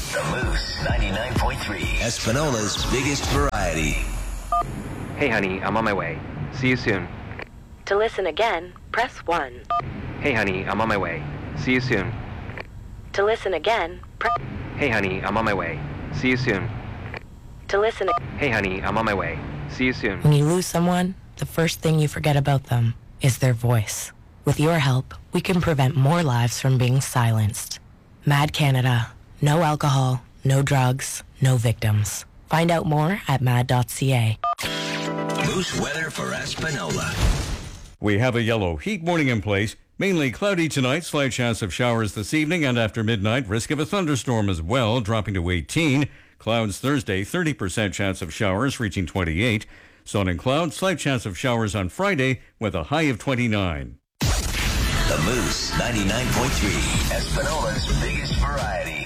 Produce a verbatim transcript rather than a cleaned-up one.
The Moose ninety-nine point three, Espinola's biggest variety. Hey honey, I'm on my way. See you soon. To listen again, press one. Hey honey, I'm on my way. See you soon. To listen again, press... Hey honey, I'm on my way. See you soon. To listen... Hey honey, I'm on my way. See you soon. When you lose someone, the first thing you forget about them is their voice. With your help, we can prevent more lives from being silenced. Mad Canada. No alcohol, no drugs, no victims. Find out more at mad dot c a. Moose weather for Espinola. We have a yellow heat warning in place. Mainly cloudy tonight, slight chance of showers this evening, and after midnight, risk of a thunderstorm as well, dropping to eighteen. Clouds Thursday, thirty percent chance of showers, reaching twenty-eight. Sun and clouds, slight chance of showers on Friday, with a high of twenty-nine. The Moose ninety-nine point three, Espinola's biggest variety.